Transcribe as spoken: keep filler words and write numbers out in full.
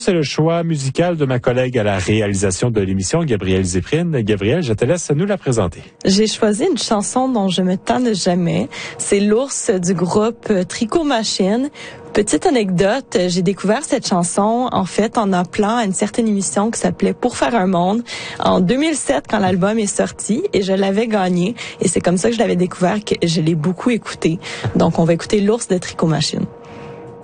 C'est le choix musical de ma collègue à la réalisation de l'émission, Gabrielle Zéprine. Gabrielle, je te laisse nous la présenter. J'ai choisi une chanson dont je me tanne jamais. C'est L'ours du groupe Tricot Machine. Petite anecdote, j'ai découvert cette chanson en fait en appelant à une certaine émission qui s'appelait Pour faire un monde en deux mille sept quand l'album est sorti et je l'avais gagné et c'est comme ça que je l'avais découvert, que je l'ai beaucoup écouté. Donc on va écouter L'ours de Tricot Machine.